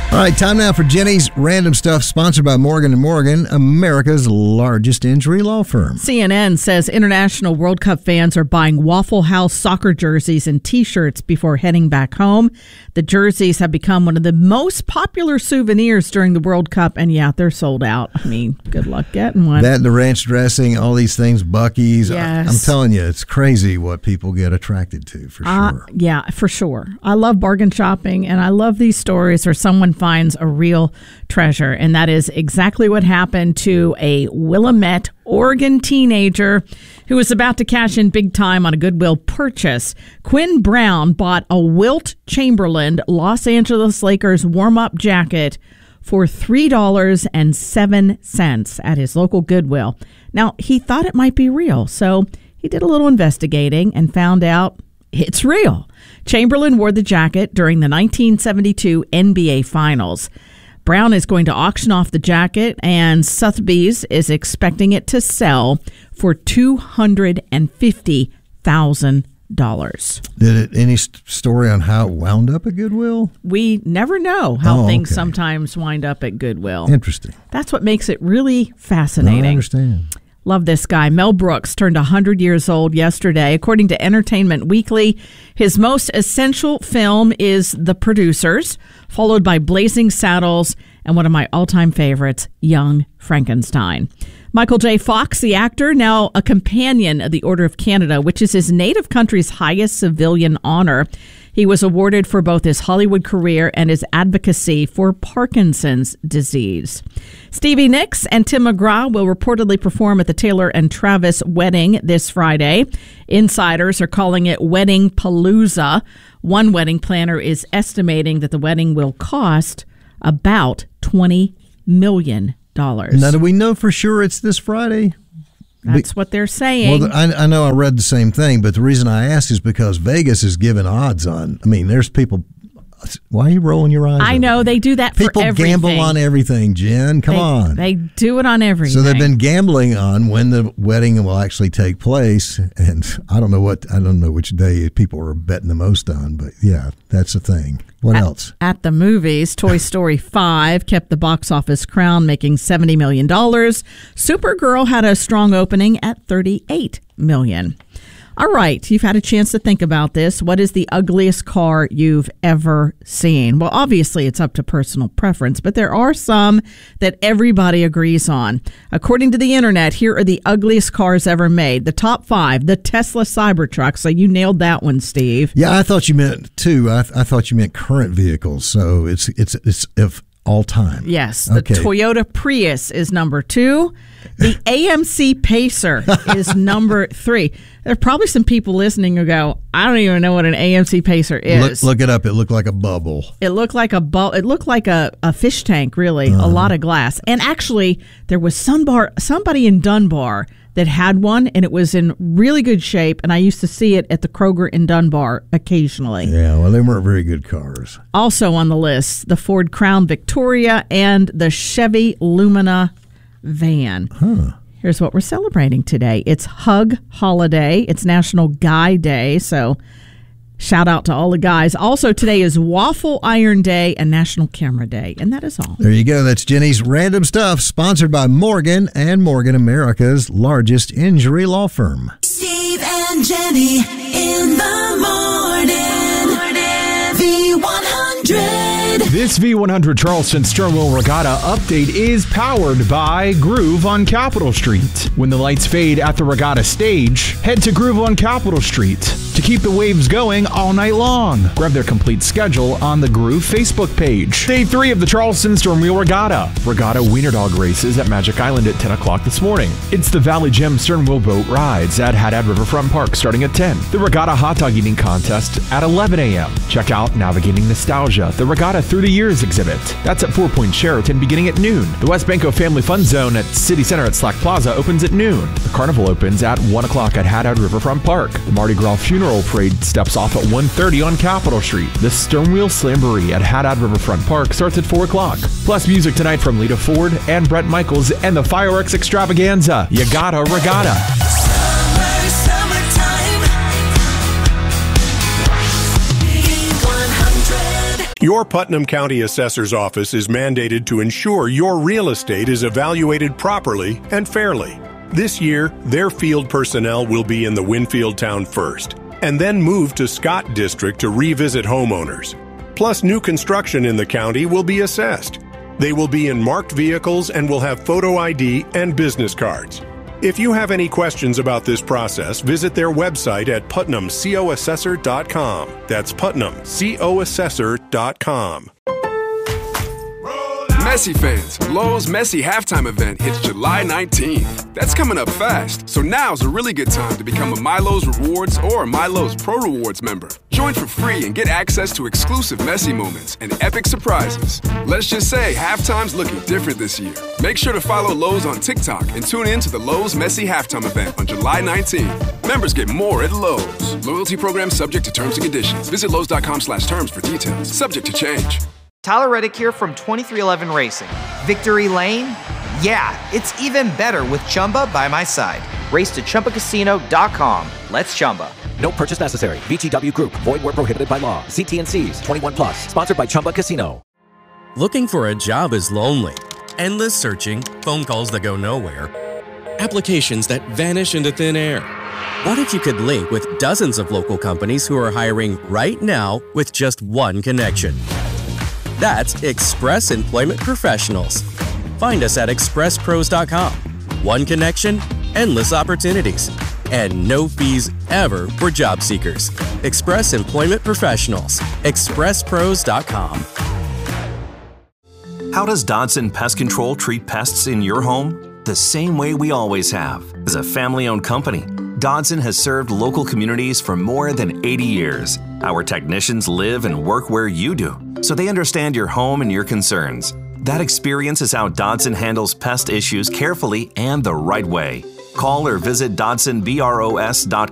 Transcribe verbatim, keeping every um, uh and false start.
All right, time now for Jenny's Random Stuff, sponsored by Morgan and Morgan, America's largest injury law firm. C N N says international World Cup fans are buying Waffle House soccer jerseys and T-shirts before heading back home. The jerseys have become one of the most popular souvenirs during the World Cup, and yeah, they're sold out. I mean, good luck getting one. That and the ranch dressing, all these things, Buc-ee's. Yes. I, I'm telling you, it's crazy what people get attracted to, for uh, sure. Yeah, for sure. I love bargain shopping, and I love these stories where someone finds a real treasure, and that is exactly what happened to a Willamette, Oregon teenager who was about to cash in big time on a Goodwill purchase. Quinn Brown bought a Wilt Chamberlain Los Angeles Lakers warm-up jacket for three dollars and seven cents at his local Goodwill. Now, he thought it might be real, so he did a little investigating and found out it's real. Chamberlain wore the jacket during the nineteen seventy-two N B A Finals. Brown is going to auction off the jacket, and Sotheby's is expecting it to sell for two hundred fifty thousand dollars. Did it any st- story on how it wound up at Goodwill? We never know how Oh, things okay. sometimes wind up at Goodwill. Interesting. That's what makes it really No, fascinating. I understand. Love this guy. Mel Brooks turned one hundred years old yesterday. According to Entertainment Weekly, his most essential film is The Producers, followed by Blazing Saddles, and one of my all-time favorites, Young Frankenstein. Michael J. Fox, the actor, now a companion of the Order of Canada, which is his native country's highest civilian honor. He was awarded for both his Hollywood career and his advocacy for Parkinson's disease. Stevie Nicks and Tim McGraw will reportedly perform at the Taylor and Travis wedding this Friday. Insiders are calling it Wedding Palooza. One wedding planner is estimating that the wedding will cost about twenty million dollars. Now, do we know for sure it's this Friday? That's what they're saying. Well, I, I know I read the same thing, but the reason I asked is because Vegas is giving odds on. I mean, there's people. Why are you rolling your eyes? I know they do that for people everything. gamble on everything, Jen. Come they, on. They do it on everything. So they've been gambling on when the wedding will actually take place, and I don't know what I don't know which day people are betting the most on, but yeah, that's the thing. What at, else? At the movies, Toy Story five kept the box office crown, making seventy million dollars. Supergirl had a strong opening at thirty-eight million dollars. All right, you've had a chance to think about this. What is the ugliest car you've ever seen? Well, obviously, it's up to personal preference, but there are some that everybody agrees on. According to the internet, here are the ugliest cars ever made. The top five, the Tesla Cybertruck. So you nailed that one, Steve. Yeah, I thought you meant two. I, I thought you meant current vehicles. So it's it's it's of all time. Yes, the okay. Toyota Prius is number two. The A M C Pacer is number three. There are probably some people listening who go, I don't even know what an A M C Pacer is. Look, look it up. It looked like a bubble. It looked like a bu- It looked like a, a fish tank, really. Uh-huh. A lot of glass. And actually, there was somebody, somebody in Dunbar that had one, and it was in really good shape, and I used to see it at the Kroger in Dunbar occasionally. Yeah, well, they weren't very good cars. Also on the list, the Ford Crown Victoria and the Chevy Lumina van. Huh. Here's what we're celebrating today. It's Hug Holiday. It's National Guy Day, so shout out to all the guys. Also, today is Waffle Iron Day and National Camera Day, and that is all. There you go. That's Jenny's Random Stuff, sponsored by Morgan and Morgan, America's largest injury law firm. Steve and Jenny in the morning. V one hundred. This V one hundred Charleston Sternwell Regatta update is powered by Groove on Capitol Street. When the lights fade at the regatta stage, head to Groove on Capitol Street to keep the waves going all night long. Grab their complete schedule on the Groove Facebook page. Day three of the Charleston Sternwheel Regatta. Regatta Wiener Dog races at Magic Island at ten o'clock this morning. It's the Valley Gem Sternwheel Boat Rides at Haddad Riverfront Park starting at ten. The Regatta Hot Dog Eating Contest at eleven a.m. Check out Navigating Nostalgia, the Regatta Through the Years exhibit. That's at Four Point Sheraton beginning at noon. The West Banco Family Fun Zone at City Center at Slack Plaza opens at noon. The Carnival opens at one o'clock at Haddad Riverfront Park. The Mardi Gras Funeral Parade steps off at one thirty on Capitol Street. The Sternwheel Slamboree at Haddad Riverfront Park starts at four o'clock. Plus music tonight from Lita Ford and Brett Michaels and the Fireworks Extravaganza. You gotta regatta. Your Putnam County Assessor's Office is mandated to ensure your real estate is evaluated properly and fairly. This year, their field personnel will be in the Winfield town first, and then move to Scott District to revisit homeowners. Plus, new construction in the county will be assessed. They will be in marked vehicles and will have photo I D and business cards. If you have any questions about this process, visit their website at putnam co assessor dot com. That's putnam co assessor dot com. Messi fans, Lowe's Messi halftime event hits July nineteenth. That's coming up fast, so now's a really good time to become a MyLowe's Rewards or a MyLowe's Pro Rewards member. Join for free and get access to exclusive Messi moments and epic surprises. Let's just say halftime's looking different this year. Make sure to follow Lowe's on TikTok and tune in to the Lowe's Messi halftime event on July nineteenth. Members get more at Lowe's. Loyalty program subject to terms and conditions. Visit Lowe's dot com slash terms for details. Subject to change. Tyler Reddick here from twenty-three eleven Racing. Victory Lane? Yeah, it's even better with Chumba by my side. Race to Chumba Casino dot com. Let's Chumba. No purchase necessary. V G W Group. Void where prohibited by law. See T and C's. twenty-one plus. Sponsored by Chumba Casino. Looking for a job is lonely. Endless searching, phone calls that go nowhere, applications that vanish into thin air. What if you could link with dozens of local companies who are hiring right now with just one connection? That's Express Employment Professionals. Find us at express pros dot com. One connection, endless opportunities, and no fees ever for job seekers. Express Employment Professionals. express pros dot com. How does Dodson Pest Control treat pests in your home? The same way we always have. As a family-owned company, Dodson has served local communities for more than eighty years. Our technicians live and work where you do, so they understand your home and your concerns. That experience is how Dodson handles pest issues carefully and the right way. Call or visit Dodson Bros dot